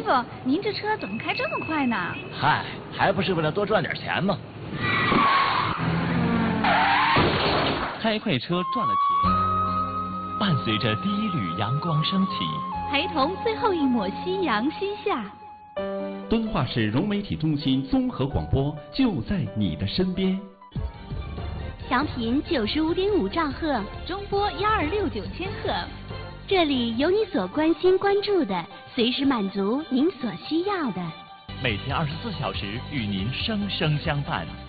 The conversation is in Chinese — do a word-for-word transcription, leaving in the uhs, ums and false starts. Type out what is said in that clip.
傅，您这车怎么开这么快呢？ 嗨，还不是为了多赚点钱吗？ 开快车赚了钱，伴随着第一缕阳光升起， 陪同最后一抹夕阳西下。 敦化市融媒体中心综合广播就在你的身边。 调频九十五点五兆赫， 中波幺二六九千赫。 这里有你所关心关注的，随时满足您所需要的。 每天二十四小时与您生生相伴。